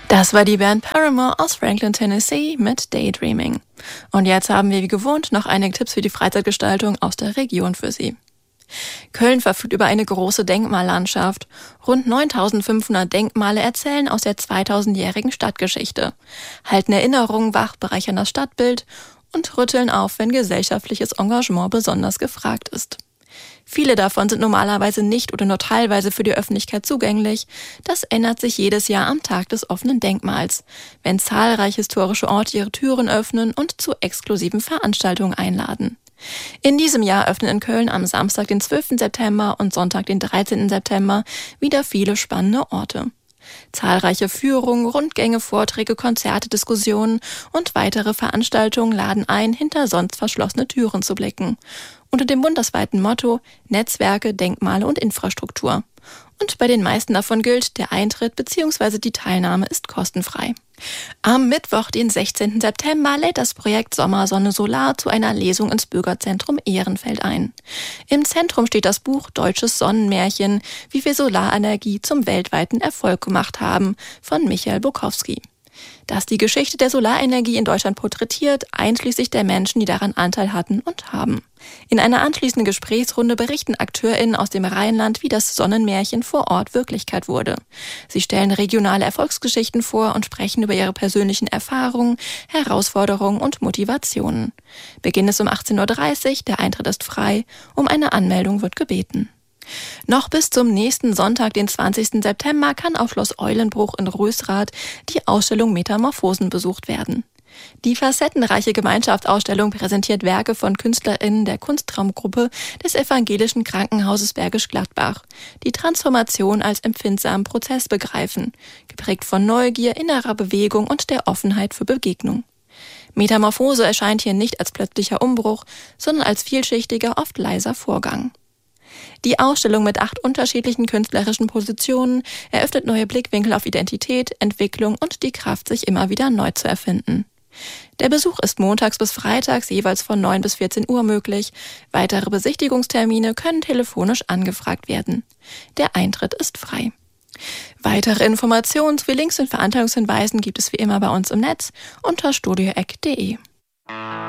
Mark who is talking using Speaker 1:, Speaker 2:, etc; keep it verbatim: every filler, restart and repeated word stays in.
Speaker 1: Das war die Band Paramore aus Franklin, Tennessee mit Daydreaming. Und jetzt haben wir wie gewohnt noch einige Tipps für die Freizeitgestaltung aus der Region für Sie. Köln verfügt über eine große Denkmallandschaft. Rund neuntausendfünfhundert Denkmale erzählen aus der zweitausendjährigen Stadtgeschichte, halten Erinnerungen wach, bereichern das Stadtbild und rütteln auf, wenn gesellschaftliches Engagement besonders gefragt ist. Viele davon sind normalerweise nicht oder nur teilweise für die Öffentlichkeit zugänglich. Das ändert sich jedes Jahr am Tag des offenen Denkmals, wenn zahlreiche historische Orte ihre Türen öffnen und zu exklusiven Veranstaltungen einladen. In diesem Jahr öffnen in Köln am Samstag, den zwölften September und Sonntag, den dreizehnten September wieder viele spannende Orte. Zahlreiche Führungen, Rundgänge, Vorträge, Konzerte, Diskussionen und weitere Veranstaltungen laden ein, hinter sonst verschlossene Türen zu blicken. Unter dem bundesweiten Motto Netzwerke, Denkmale und Infrastruktur. Und bei den meisten davon gilt, der Eintritt bzw. die Teilnahme ist kostenfrei. Am Mittwoch, den sechzehnten September, lädt das Projekt Sommersonne Solar zu einer Lesung ins Bürgerzentrum Ehrenfeld ein. Im Zentrum steht das Buch Deutsches Sonnenmärchen, wie wir Solarenergie zum weltweiten Erfolg gemacht haben, von Michael Bukowski. Das die Geschichte der Solarenergie in Deutschland porträtiert, einschließlich der Menschen, die daran Anteil hatten und haben. In einer anschließenden Gesprächsrunde berichten AkteurInnen aus dem Rheinland, wie das Sonnenmärchen vor Ort Wirklichkeit wurde. Sie stellen regionale Erfolgsgeschichten vor und sprechen über ihre persönlichen Erfahrungen, Herausforderungen und Motivationen. Beginn ist um achtzehn Uhr dreißig, der Eintritt ist frei, um eine Anmeldung wird gebeten. Noch bis zum nächsten Sonntag, den zwanzigsten September, kann auf Schloss Eulenbruch in Rösrath die Ausstellung Metamorphosen besucht werden. Die facettenreiche Gemeinschaftsausstellung präsentiert Werke von KünstlerInnen der Kunsttraumgruppe des Evangelischen Krankenhauses Bergisch Gladbach, die Transformation als empfindsamen Prozess begreifen, geprägt von Neugier, innerer Bewegung und der Offenheit für Begegnung. Metamorphose erscheint hier nicht als plötzlicher Umbruch, sondern als vielschichtiger, oft leiser Vorgang. Die Ausstellung mit acht unterschiedlichen künstlerischen Positionen eröffnet neue Blickwinkel auf Identität, Entwicklung und die Kraft, sich immer wieder neu zu erfinden. Der Besuch ist montags bis freitags jeweils von neun bis vierzehn Uhr möglich. Weitere Besichtigungstermine können telefonisch angefragt werden. Der Eintritt ist frei. Weitere Informationen sowie Links und Veranstaltungshinweisen gibt es wie immer bei uns im Netz unter studioeck punkt de.